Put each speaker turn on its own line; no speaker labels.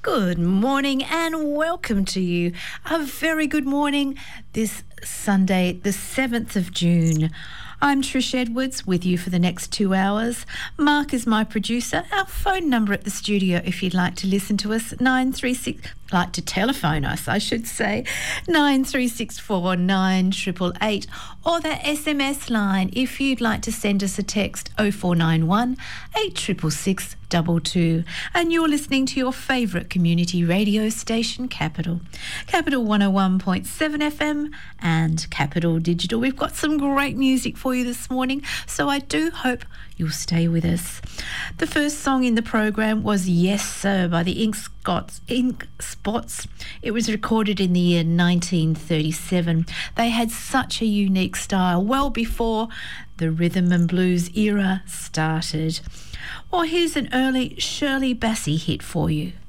Good morning and welcome to you. A very good morning this Sunday, the 7th of June. I'm Trish Edwards with you for the next 2 hours. Mark is my producer. Our phone number at the studio, if you'd like to listen to us, 936, like to telephone us, I should say, 9364 9888, or the SMS line if you'd like to send us a text, 0491 866 22. And you're listening to your favourite community radio station, Capital 101.7 FM and Capital Digital. We've got some great music for you this morning, so I do hope you'll stay with us. The first song in the program was Yes Sir by the Ink Spots. It was recorded in the year 1937. They had such a unique style well before the rhythm and blues era started. Well, here's an early Shirley Bassey hit for you.